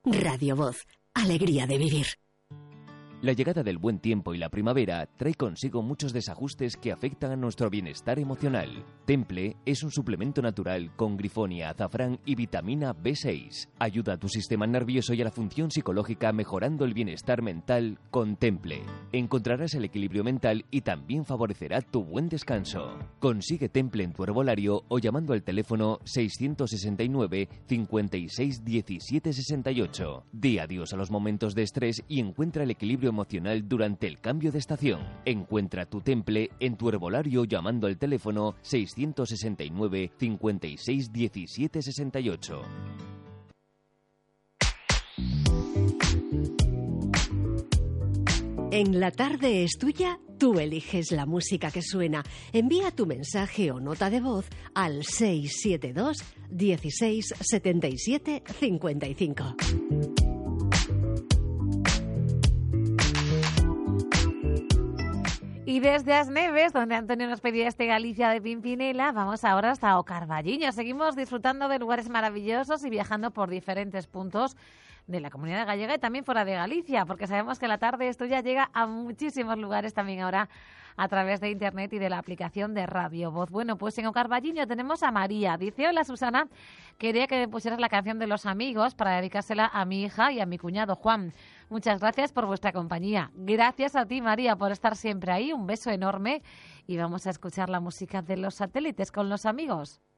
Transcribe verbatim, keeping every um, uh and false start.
Radio Voz, alegría de vivir. La llegada del buen tiempo y la primavera trae consigo muchos desajustes que afectan a nuestro bienestar emocional. Temple es un suplemento natural con grifonia, azafrán y vitamina B seis. Ayuda a tu sistema nervioso y a la función psicológica mejorando el bienestar mental con Temple. Encontrarás el equilibrio mental y también favorecerá tu buen descanso. Consigue Temple en tu herbolario o llamando al teléfono seiscientos sesenta y nueve, cincuenta y seis, diecisiete sesenta y ocho. Di adiós a los momentos de estrés y encuentra el equilibrio emocional durante el cambio de estación. Encuentra tu Temple en tu herbolario llamando al teléfono seiscientos sesenta y nueve, cincuenta y seis, diecisiete sesenta y ocho. En La Tarde es Tuya, tú eliges la música que suena. Envía tu mensaje o nota de voz al seis siete dos, dieciséis, setenta y siete, cincuenta y cinco. Y desde As Neves, donde Antonio nos pedía este Galicia de Pimpinela, vamos ahora hasta O Carballiño. Seguimos disfrutando de lugares maravillosos y viajando por diferentes puntos de la comunidad gallega y también fuera de Galicia, porque sabemos que La Tarde es Tuya llega a muchísimos lugares también ahora a través de internet y de la aplicación de Radio Voz. Bueno, pues en O Carballiño tenemos a María. Dice: hola Susana, quería que me pusieras la canción de Los Amigos para dedicársela a mi hija y a mi cuñado Juan. Muchas gracias por vuestra compañía. Gracias a ti, María, por estar siempre ahí. Un beso enorme y vamos a escuchar la música de Los Satélites con Los Amigos.